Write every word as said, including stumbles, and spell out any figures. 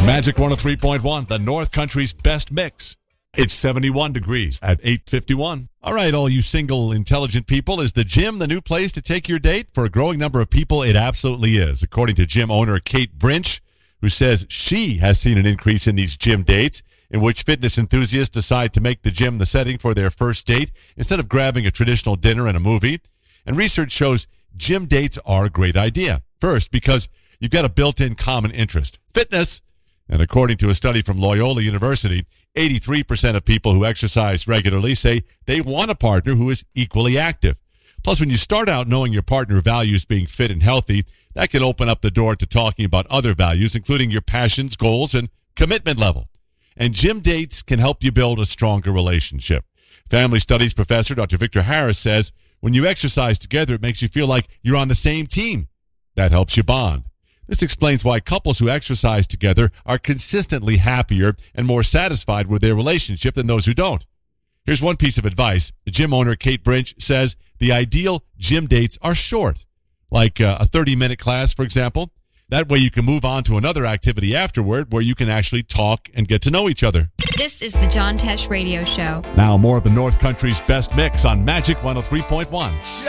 Magic one oh three point one, the North Country's best mix. It's seventy-one degrees at eight fifty-one. All right, all you single, intelligent people, is the gym the new place to take your date? For a growing number of people, it absolutely is, according to gym owner Kate Brinch, who says she has seen an increase in these gym dates in which fitness enthusiasts decide to make the gym the setting for their first date instead of grabbing a traditional dinner and a movie. And research shows gym dates are a great idea. First, because you've got a built-in common interest, fitness. And according to a study from Loyola University, eighty-three percent of people who exercise regularly say they want a partner who is equally active. Plus, when you start out knowing your partner values being fit and healthy, that can open up the door to talking about other values, including your passions, goals, and commitment level. And gym dates can help you build a stronger relationship. Family Studies professor Doctor Victor Harris says when you exercise together, it makes you feel like you're on the same team. That helps you bond. This explains why couples who exercise together are consistently happier and more satisfied with their relationship than those who don't. Here's one piece of advice. The gym owner, Kate Brinch, says the ideal gym dates are short, like uh, a thirty-minute class, for example. That way you can move on to another activity afterward where you can actually talk and get to know each other. This is the John Tesh Radio Show. Now more of the North Country's best mix on Magic one oh three point one.